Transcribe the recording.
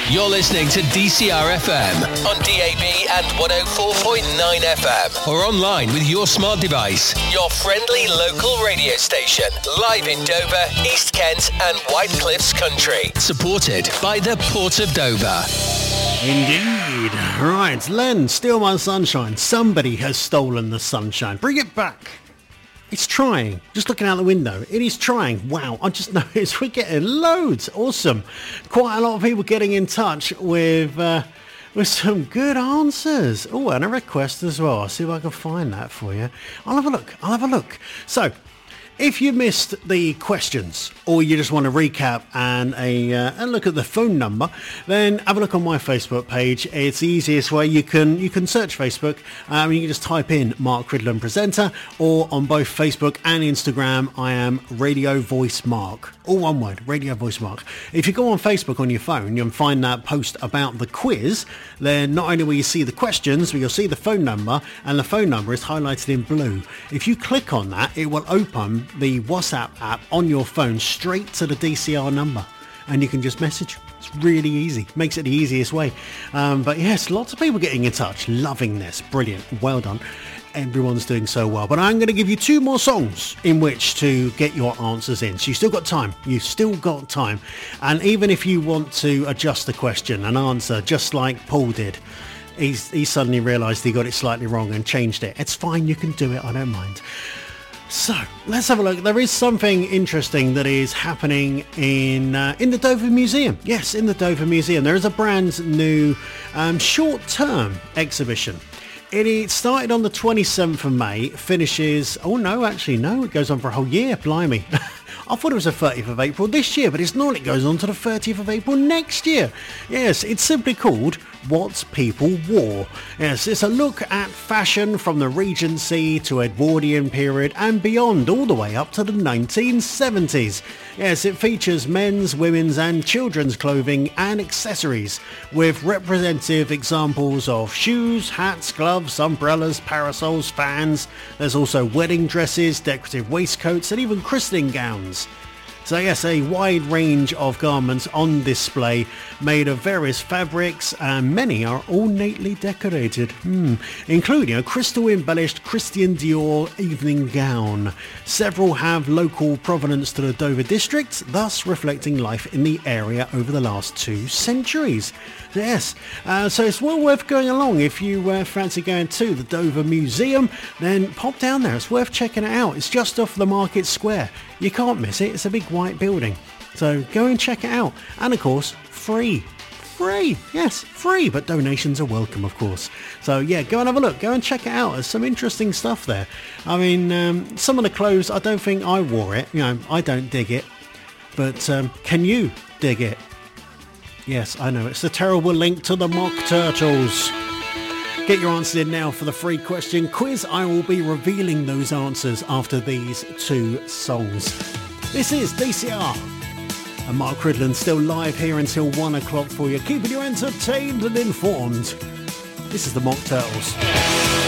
You're listening to DCR FM on DAB and 104.9 FM or online with your smart device. Your friendly local radio station, live in Dover, East Kent and White Cliffs Country. Supported by the Port of Dover. Indeed. Right, Len, Steal My Sunshine. Somebody has stolen the sunshine. Bring it back. It's trying. Just looking out the window. It is trying. Wow, I just noticed we're getting loads. Awesome. Quite a lot of people getting in touch with some good answers. Oh, and a request as well. I'll see if I can find that for you. I'll have a look. So, if you missed the questions or you just want to recap and a look at the phone number, then have a look on my Facebook page. It's the easiest way. You can search Facebook. You can just type in Mark Cridland Presenter, or on both Facebook and Instagram, I am Radio Voice Mark. All one word, Radio Voice Mark. If you go on Facebook on your phone, you'll find that post about the quiz. Then not only will you see the questions, but you'll see the phone number, and the phone number is highlighted in blue. If you click on that, it will open the WhatsApp app on your phone straight to the DCR number, and you can just message. It's really easy. Makes it the easiest way. But yes, lots of people getting in touch. Loving this. Brilliant. Well done. Everyone's doing so well. But I'm going to give you 2 more songs in which to get your answers in. So you've still got time. You've still got time. And even if you want to adjust the question and answer just like Paul did, he suddenly realised he got it slightly wrong and changed it. It's fine. You can do it. I don't mind. So let's have a look. There is something interesting that is happening in the Dover Museum. Yes, in the Dover Museum. There is a brand new short-term exhibition. It started on the 27th of May, finishes... Oh, no, actually, no. It goes on for a whole year. Blimey. I thought it was the 30th of April this year, but it's not. It goes on to the 30th of April next year. Yes, it's simply called What People Wore. Yes, it's a look at fashion from the Regency to Edwardian period and beyond, all the way up to the 1970s. Yes, it features men's, women's and children's clothing and accessories with representative examples of shoes, hats, gloves, umbrellas, parasols, fans. There's also wedding dresses, decorative waistcoats and even christening gowns. So yes, a wide range of garments on display made of various fabrics, and many are ornately decorated, including a crystal embellished Christian Dior evening gown. Several have local provenance to the Dover district, thus reflecting life in the area over the last 2 centuries. Yes, so it's well worth going along. If you fancy going to the Dover Museum, then pop down there. It's worth checking it out. It's just off the Market Square. You can't miss it. It's a big white building. So go and check it out. And of course, free. Free. Yes, free. But donations are welcome, of course. So yeah, go and have a look. Go and check it out. There's some interesting stuff there. I mean, some of the clothes, I don't think I wore it. You know, I don't dig it. But can you dig it? Yes, I know. It's a terrible link to the Mock Turtles. Get your answers in now for the free question quiz. I will be revealing those answers after these 2 songs. This is DCR. And Mark Cridland still live here until 1 o'clock for you, keeping you entertained and informed. This is the Mock Turtles.